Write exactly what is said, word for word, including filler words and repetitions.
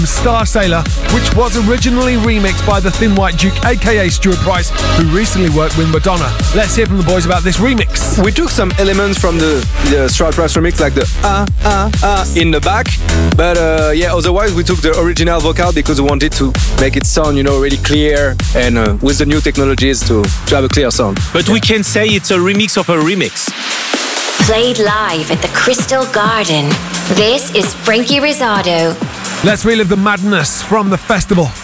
Star Sailor, which was originally remixed by the Thin White Duke, aka Stuart Price, who recently worked with Madonna. Let's hear from the boys about this remix. We took some elements from the, the Stuart Price remix, like the ah, ah, ah in the back, but uh, yeah, otherwise we took the original vocal because we wanted to make it sound, you know, really clear, and uh, with the new technologies to, to have a clear sound. But yeah. We can say it's a remix of a remix. Played live at the Crystal Garden. This is Frankie Rizzardo. Let's relive the madness from the festival.